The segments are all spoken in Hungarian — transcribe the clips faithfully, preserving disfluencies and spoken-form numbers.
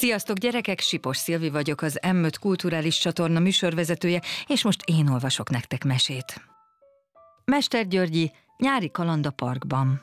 Sziasztok gyerekek, Sipos Szilvi vagyok, az em öt kulturális csatorna műsorvezetője, és most én olvasok nektek mesét. Mester Györgyi nyári kaland a parkban.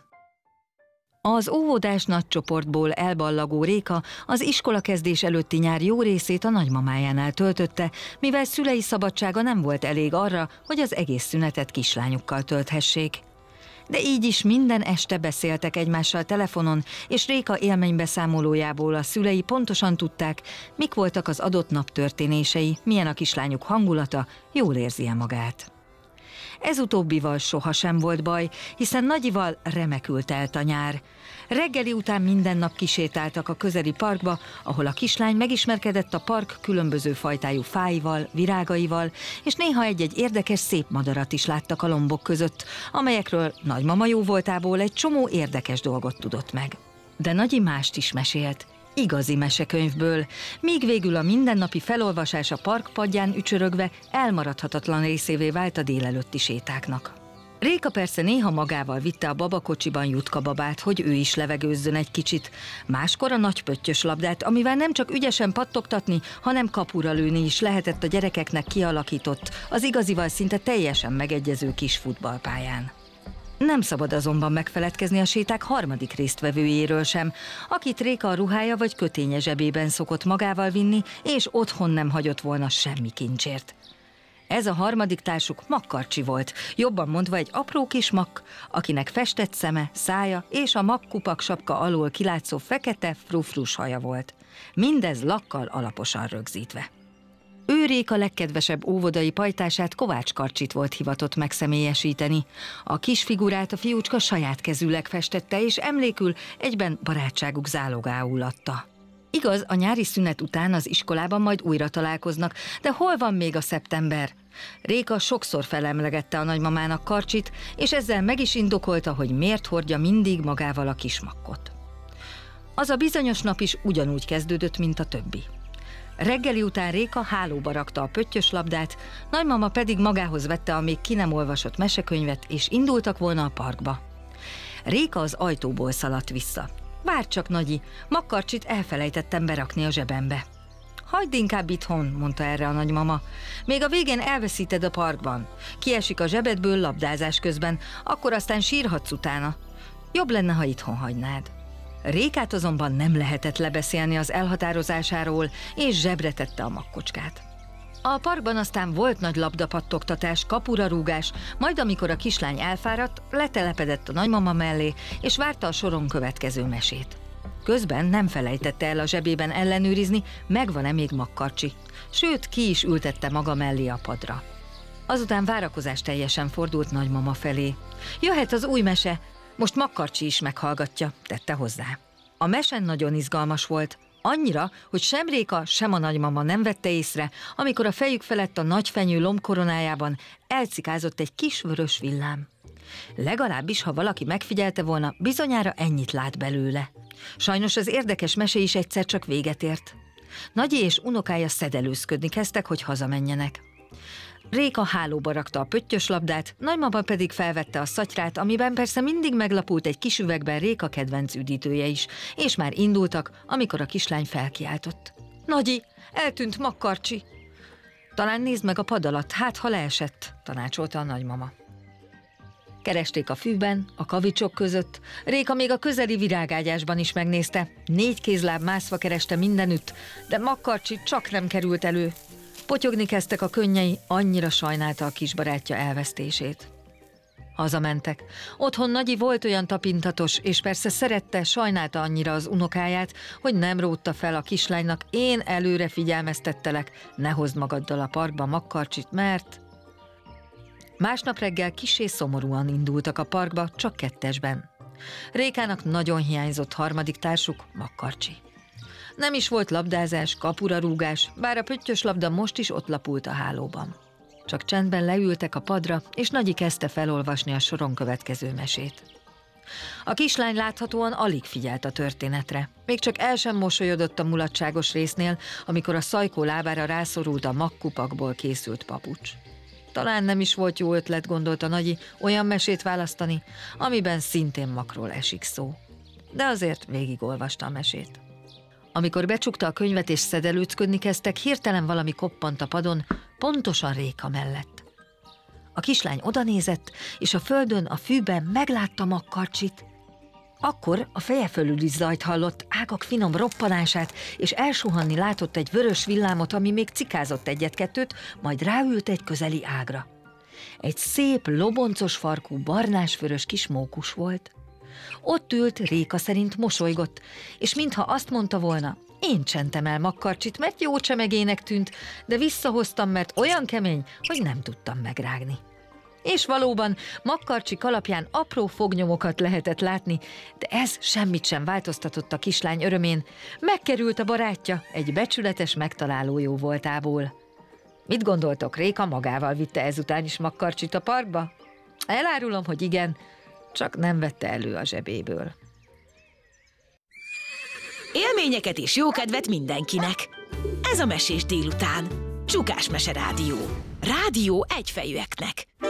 Az óvodás nagycsoportból elballagó Réka az iskolakezdés előtti nyár jó részét a nagymamájánál töltötte, mivel szülei szabadsága nem volt elég arra, hogy az egész szünetet kislányukkal tölthessék. De így is minden este beszéltek egymással telefonon, és Réka élménybeszámolójából a szülei pontosan tudták, mik voltak az adott nap történései, milyen a kislányuk hangulata, jól érzi-e magát. Ez utóbbival sohasem volt baj, hiszen Nagyival remekül telt a nyár. Reggeli után minden nap kisétáltak a közeli parkba, ahol a kislány megismerkedett a park különböző fajtájú fáival, virágaival, és néha egy-egy érdekes szép madarat is láttak a lombok között, amelyekről nagymama jóvoltából egy csomó érdekes dolgot tudott meg. De Nagyi mást is mesélt, igazi mesekönyvből, míg végül a mindennapi felolvasás a park padján ücsörögve elmaradhatatlan részévé vált a délelőtti sétáknak. Réka persze néha magával vitte a babakocsiban Jutka babát, hogy ő is levegőzzön egy kicsit, máskor a nagy pöttyös labdát, amivel nem csak ügyesen pattogtatni, hanem kapura lőni is lehetett a gyerekeknek kialakított, az igazival szinte teljesen megegyező kis futballpályán. Nem szabad azonban megfeledkezni a séták harmadik résztvevőjéről sem, akit Réka a ruhája vagy köténye zsebében szokott magával vinni, és otthon nem hagyott volna semmi kincsért. Ez a harmadik társuk Makkarcsi volt, jobban mondva egy apró kis makk, akinek festett szeme, szája és a makkupak sapka alól kilátszó fekete frufrus haja volt. Mindez lakkal alaposan rögzítve. Ő Réka legkedvesebb óvodai pajtását, Kovács Karcsit volt hivatott megszemélyesíteni. A kis figurát a fiúcska saját kezűleg festette, és emlékül egyben barátságuk zálogául adta. Igaz, a nyári szünet után az iskolában majd újra találkoznak, de hol van még a szeptember? Réka sokszor felemlegette a nagymamának Karcsit, és ezzel meg is indokolta, hogy miért hordja mindig magával a kismakkot. Az a bizonyos nap is ugyanúgy kezdődött, mint a többi. Reggeli után Réka hálóba rakta a pöttyös labdát, nagymama pedig magához vette a még ki nem olvasott mesekönyvet, és indultak volna a parkba. Réka az ajtóból szaladt vissza. Várj csak, Nagyi, Makkarcsit elfelejtettem berakni a zsebembe. Hagyd inkább itthon, mondta erre a nagymama. Még a végén elveszíted a parkban. Kiesik a zsebedből labdázás közben, akkor aztán sírhatsz utána. Jobb lenne, ha itthon hagynád. Rékát azonban nem lehetett lebeszélni az elhatározásáról, és zsebre tette a makkocskát. A parkban aztán volt nagy labdapattogtatás, kapurarúgás, majd amikor a kislány elfáradt, letelepedett a nagymama mellé, és várta a soron következő mesét. Közben nem felejtette el a zsebében ellenőrizni, megvan-e még Makkarcsi, sőt, ki is ültette maga mellé a padra. Azután várakozás teljesen fordult nagymama felé. Jöhet az új mese, most Makkarcsi is meghallgatja, tette hozzá. A mese nagyon izgalmas volt, annyira, hogy sem Réka, sem a nagymama nem vette észre, amikor a fejük felett a nagy fenyő lombkoronájában elcikázott egy kis vörös villám. Legalábbis, ha valaki megfigyelte volna, bizonyára ennyit lát belőle. Sajnos az érdekes mese is egyszer csak véget ért. Nagyi és unokája szedelőzködni kezdtek, hogy hazamenjenek. Réka hálóba rakta a pöttyös labdát, nagymama pedig felvette a szatyrát, amiben persze mindig meglapult egy kis üvegben Réka kedvenc üdítője is, és már indultak, amikor a kislány felkiáltott. Nagyi, eltűnt Makkarcsi! Talán nézd meg a pad alatt, hát ha leesett, tanácsolta a nagymama. Keresték a fűben, a kavicsok között, Réka még a közeli virágágyásban is megnézte, négy kézláb mászva kereste mindenütt, de Makkarcsi csak nem került elő. Potyogni kezdtek a könnyei, annyira sajnálta a kisbarátja elvesztését. Hazamentek. Otthon Nagyi volt olyan tapintatos, és persze szerette, sajnálta annyira az unokáját, hogy nem rótta fel a kislánynak, én előre figyelmeztettelek, ne hozd magaddal a parkba Makkarcsit, mert... Másnap reggel kissé szomorúan indultak a parkba, csak kettesben. Rékának nagyon hiányzott harmadik társuk, Makkarcsi. Nem is volt labdázás, kapurarúgás, bár a pöttyös labda most is ott lapult a hálóban. Csak csendben leültek a padra, és Nagyi kezdte felolvasni a soron következő mesét. A kislány láthatóan alig figyelt a történetre. Még csak el sem mosolyodott a mulatságos résznél, amikor a szajkó lábára rászorult a makkupakból készült papucs. Talán nem is volt jó ötlet, gondolta Nagyi, olyan mesét választani, amiben szintén makról esik szó. De azért végigolvasta a mesét. Amikor becsukta a könyvet és szedelőcködni kezdtek, hirtelen valami koppant a padon, pontosan Réka mellett. A kislány odanézett, és a földön, a fűben meglátta Makkarcsit. Akkor a feje fölül is zajt hallott, ágak finom roppanását, és elsuhanni látott egy vörös villámot, ami még cikázott egyet-kettőt, majd ráült egy közeli ágra. Egy szép, loboncos farkú, barnás-vörös kis mókus volt. Ott ült, Réka szerint mosolygott, és mintha azt mondta volna, én csentem el Makkarcsit, mert jó csemegének tűnt, de visszahoztam, mert olyan kemény, hogy nem tudtam megrágni. És valóban Makkarcsi kalapján apró fognyomokat lehetett látni, de ez semmit sem változtatott a kislány örömén. Megkerült a barátja egy becsületes megtaláló jó voltából. Mit gondoltok, Réka magával vitte ezután is Makkarcsit a parkba? Elárulom, hogy igen, csak nem vette elő a zsebéből. Élményeket és jókedvet mindenkinek! Ez a Mesés délután. Csukás Mese Rádió. Rádió egyfejűeknek.